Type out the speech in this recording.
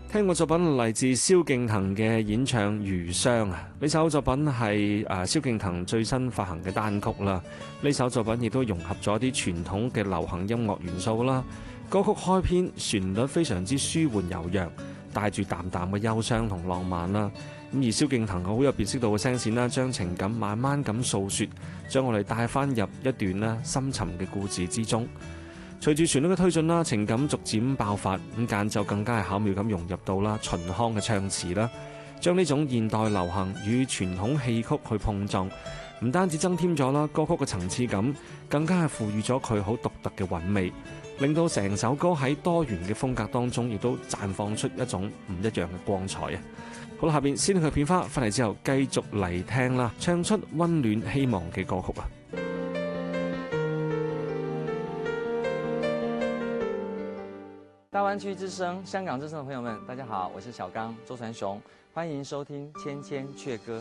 聽過作品嚟自蕭敬騰嘅演唱《餘香》啊，呢首作品係蕭敬騰最新發行嘅單曲啦。呢首作品亦都融合咗啲傳統嘅流行音樂元素啦。歌曲開篇旋律非常之舒緩柔弱，帶住淡淡嘅憂傷同浪漫啦。咁而蕭敬騰好有辨識度嘅聲線啦，將情感慢慢咁訴說，將我哋帶翻入一段啦深沉嘅故事之中。隨住旋律嘅推進啦，情感逐漸爆發，咁間奏更加係巧妙咁融入到啦秦腔嘅唱詞啦，將呢種現代流行與傳統戲曲去碰撞，唔單止增添咗啦歌曲嘅層次感，更加係賦予咗佢好獨特嘅韻味，令到成首歌喺多元嘅風格當中，亦都綻放出一種唔一樣嘅光彩啊！好啦，下邊先去片花，翻嚟之後繼續嚟聽啦，唱出溫暖希望嘅歌曲啊！ 大灣區之聲、香港之聲的朋友們，大家好，我是小剛周傳雄，歡迎收聽《千千阙歌》。